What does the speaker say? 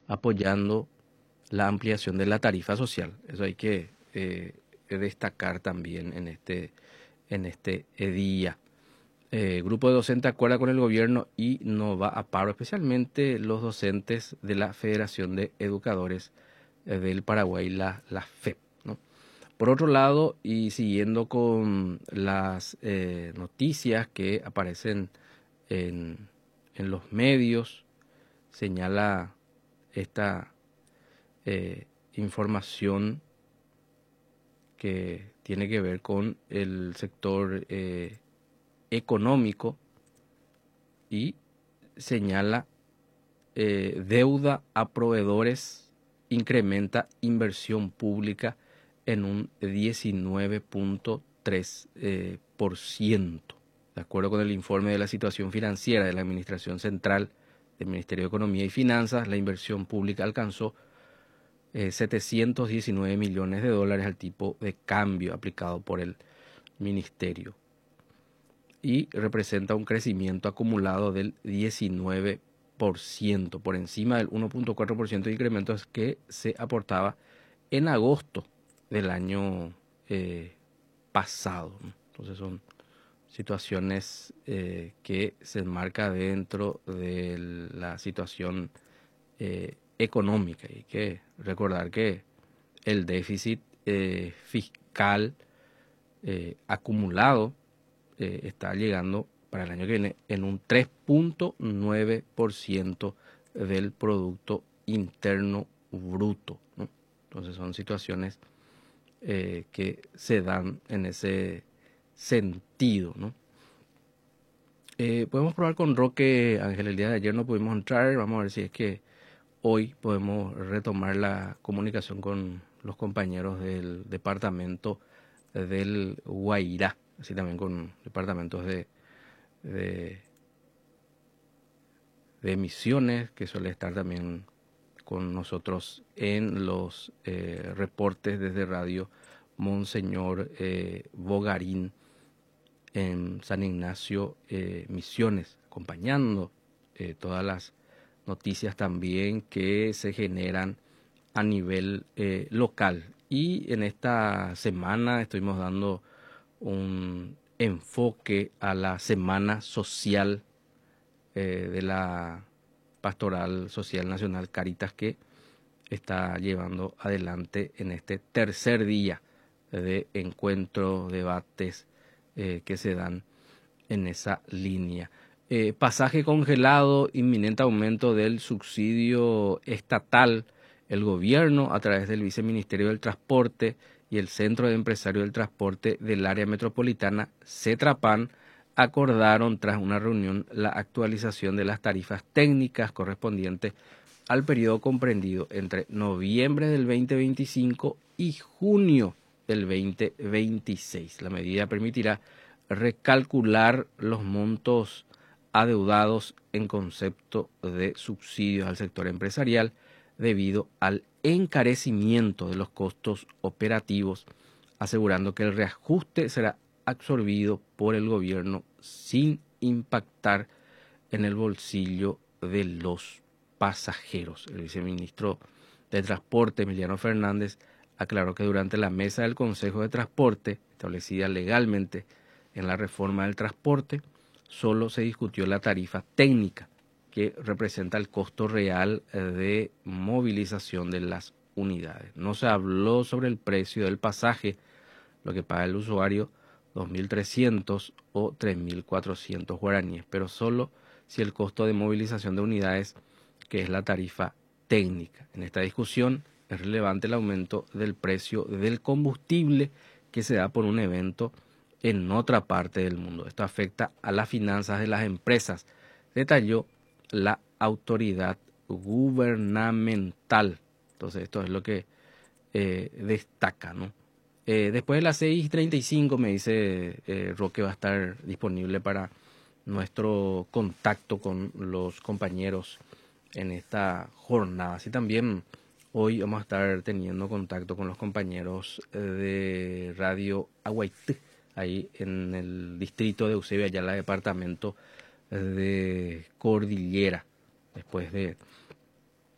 apoyando la ampliación de la tarifa social. Eso hay que destacar también en este día. Grupo de docentes acuerda con el gobierno y no va a paro, especialmente los docentes de la Federación de Educadores del Paraguay, la FEP, ¿no? Por otro lado, y siguiendo con las noticias que aparecen en, en los medios, señala esta información que tiene que ver con el sector económico y señala deuda a proveedores incrementa inversión pública en un 19.3%. De acuerdo con el informe de la situación financiera de la Administración Central del Ministerio de Economía y Finanzas, la inversión pública alcanzó 719 millones de dólares al tipo de cambio aplicado por el ministerio y representa un crecimiento acumulado del 19%, por encima del 1.4% de incrementos que se aportaba en agosto del año pasado. Entonces son situaciones que se enmarca dentro de la situación económica. Y hay que recordar que el déficit fiscal acumulado está llegando para el año que viene en un 3.9% del Producto Interno Bruto, ¿no? Entonces son situaciones que se dan en ese sentido, ¿no? Podemos probar con Roque, Ángel, el día de ayer no pudimos entrar, vamos a ver si es que hoy podemos retomar la comunicación con los compañeros del departamento del Guairá, así también con departamentos de, de Misiones, que suele estar también con nosotros en los reportes desde Radio Monseñor Bogarín en San Ignacio Misiones, acompañando todas las noticias también que se generan a nivel local. Y en esta semana estuvimos dando un enfoque a la Semana Social de la Pastoral Social Nacional Cáritas, que está llevando adelante en este tercer día de encuentros, debates que se dan en esa línea. Pasaje congelado, inminente aumento del subsidio estatal. El gobierno, a través del Viceministerio del Transporte y el Centro de Empresarios del Transporte del Área Metropolitana, CETRAPAN, acordaron tras una reunión la actualización de las tarifas técnicas correspondientes al periodo comprendido entre noviembre del 2025 y junio del 2026. La medida permitirá recalcular los montos adeudados en concepto de subsidios al sector empresarial debido al encarecimiento de los costos operativos, asegurando que el reajuste será absorbido por el gobierno sin impactar en el bolsillo de los pasajeros. El viceministro de Transporte, Emiliano Fernández, aclaró que durante la mesa del Consejo de Transporte, establecida legalmente en la reforma del transporte, solo se discutió la tarifa técnica, que representa el costo real de movilización de las unidades. No se habló sobre el precio del pasaje, lo que paga el usuario, 2.300 o 3.400 guaraníes, pero solo si el costo de movilización de unidades, que es la tarifa técnica. En esta discusión es relevante el aumento del precio del combustible que se da por un evento en otra parte del mundo. Esto afecta a las finanzas de las empresas, detalló la autoridad gubernamental. Entonces esto es lo que destaca, ¿no? Después de las 6:35 me dice Roque va a estar disponible para nuestro contacto con los compañeros en esta jornada. Así también hoy vamos a estar teniendo contacto con los compañeros de Radio Aguaití, ahí en el distrito de Eusebio Ayala, departamento de Cordillera, después de